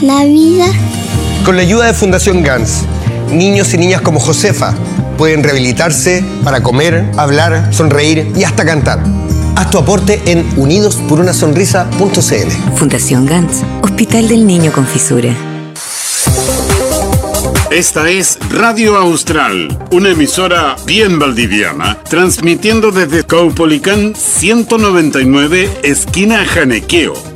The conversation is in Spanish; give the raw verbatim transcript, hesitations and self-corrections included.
la vida. Con la ayuda de Fundación Gans, niños y niñas como Josefa pueden rehabilitarse para comer, hablar, sonreír y hasta cantar. Haz tu aporte en unidos por una sonrisa punto c l. Fundación Gans, Hospital del Niño con Fisura. Esta es Radio Austral, una emisora bien valdiviana, transmitiendo desde Caupolicán ciento noventa y nueve, esquina Janequeo.